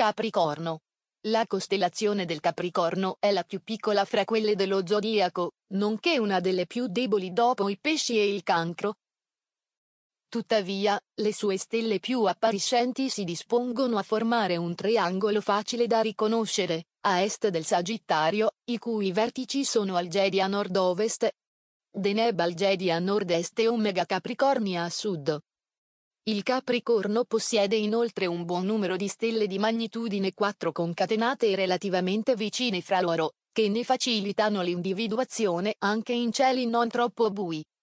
Capricorno. La costellazione del Capricorno è la più piccola fra quelle dello zodiaco, nonché una delle più deboli dopo i Pesci e il Cancro. Tuttavia, le sue stelle più appariscenti si dispongono a formare un triangolo facile da riconoscere, a est del Sagittario, i cui vertici sono Algedi a nord-ovest, Deneb Algedi a nord-est e Omega Capricorni a sud. Il Capricorno possiede inoltre un buon numero di stelle di magnitudine 4 concatenate e relativamente vicine fra loro, che ne facilitano l'individuazione anche in cieli non troppo bui.